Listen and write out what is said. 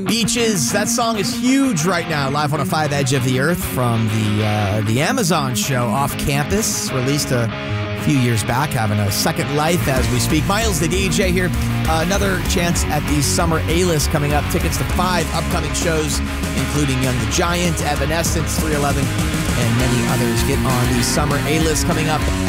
Beaches, that song is huge right now. Live on a 5 Edge of the Earth from the Amazon show Off Campus, released a few years back, having a second life as we speak. Miles, the DJ here. Another chance at the summer A-list coming up. Tickets to 5 upcoming shows, including Young the Giant, Evanescence, 311, and many others. Get on the summer A-list coming up